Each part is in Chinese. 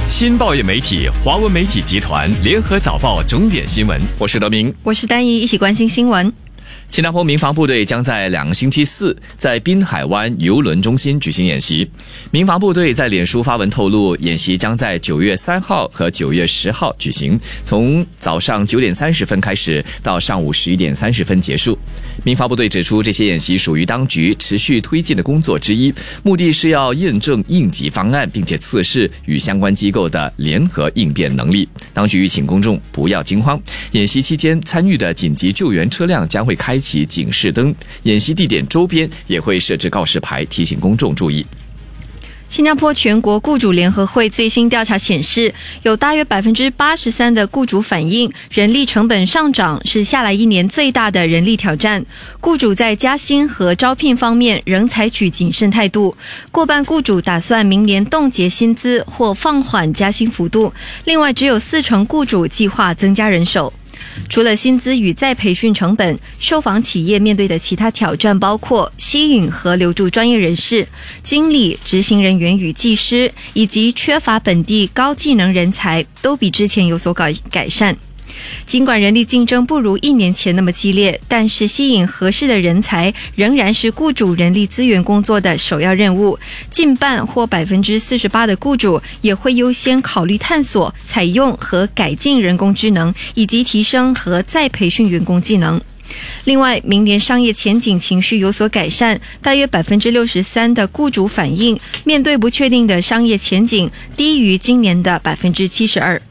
新报业媒体华文媒体集团联合早报重点新闻，我是德明， 我是丹怡，一起关心新闻。 新加坡民防部队将在2个星期四在滨海湾邮轮中心举行演习。民防部队在脸书发文透露，演习将在9月3号和9月10号举行，从早上9点30分开始，到上午11点30分结束。民防部队指出，这些演习属于当局持续推进的工作之一，目的是要验证应急方案，并且测试与相关机构的联合应变能力。当局请公众不要惊慌，演习期间参与的紧急救援车辆将会开启警示灯，演习地点周边也会设置告示牌，提醒公众注意。 新加坡全国雇主联合会最新调查显示，有大约 83% 的雇主反映人力成本上涨是下来1年最大的人力挑战。雇主在加薪和招聘方面仍采取谨慎态度，过半雇主打算明年冻结薪资或放缓加薪幅度，另外只有40%雇主计划增加人手。除了薪资与再培训成本，受访企业面对的其他挑战包括吸引和留住专业人士、经理、执行人员与技师，以及缺乏本地高技能人才，都比之前有所改善。尽管人力竞争不如1年前那么激烈，但是吸引合适的人才仍然是雇主人力资源工作的首要任务。近半或 48% 的雇主也会优先考虑探索、采用和改进人工智能，以及提升和再培训员工技能。另外，明年商业前景情绪有所改善，大约 63% 的雇主反映面对不确定的商业前景低于今年的 72%。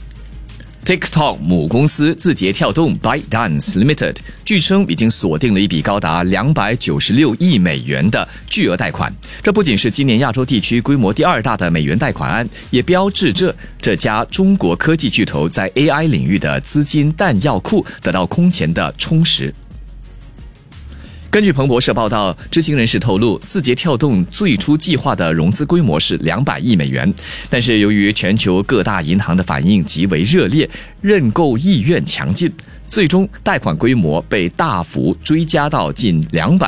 TikTok 母公司字节跳动 ByteDance Limited 据称已经锁定了一笔高达296亿美元的巨额贷款，这不仅是今年亚洲地区规模第2大的美元贷款案，也标志着这家中国科技巨头在 AI 领域的资金弹药库得到空前的充实。根据彭博社报道，知情人士透露，字节跳动最初计划的融资规模是200亿美元，但是由于全球各大银行的反应极为热烈，认购意愿强劲，最终贷款规模被大幅追加到近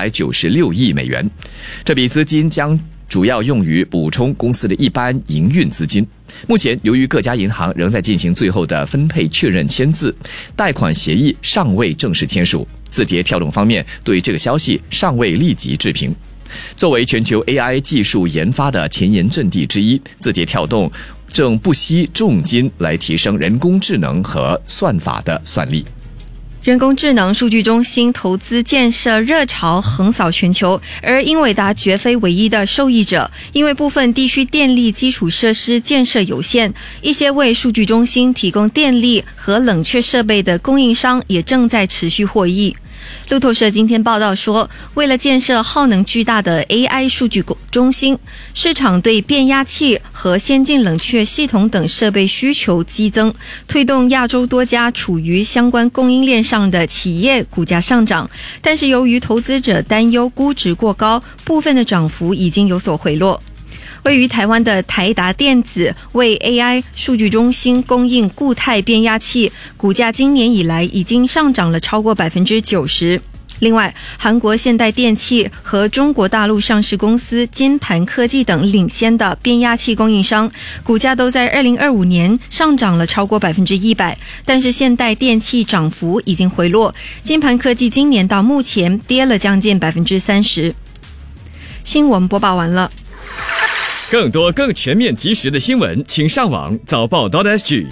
296亿美元。这笔资金将主要用于补充公司的一般营运资金。目前，由于各家银行仍在进行最后的分配确认签字，贷款协议尚未正式签署。字节跳动方面对这个消息尚未立即置评。作为全球 AI 技术研发的前沿阵地之一，字节跳动正不惜重金来提升人工智能和算法的算力。 人工智能数据中心投资建设热潮横扫全球，而英伟达绝非唯一的受益者，因为部分地区电力基础设施建设有限，一些为数据中心提供电力和冷却设备的供应商也正在持续获益。路透社今天报道说，为了建设耗能巨大的 AI 数据中心，市场对变压器和先进冷却系统等设备需求激增，推动亚洲多家处于相关供应链上的企业股价上涨。但是由于投资者担忧估值过高，部分的涨幅已经有所回落。位于台湾的台达电子为 AI 数据中心供应固态变压器，股价今年以来已经上涨了超过 90%。另外，韩国现代电器和中国大陆上市公司金盘科技等领先的变压器供应商，股价都在2025年上涨了超过 100%， 但是现代电器涨幅已经回落，金盘科技今年到目前跌了将近 30%。 新闻播报完了。 更多更全面及时的新闻，请上网早报 .sg。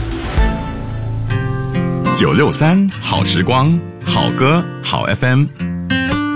963好时光，好歌好 FM。